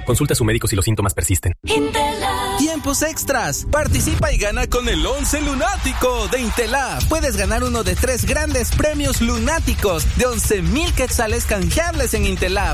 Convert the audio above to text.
Consulta a su médico si los síntomas persisten. ¡Tiempos extras! Participa y gana con el 11 Lunático de Intelab. Puedes ganar uno de 3 grandes premios lunáticos de 11,000 quetzales canjeables en Intelab.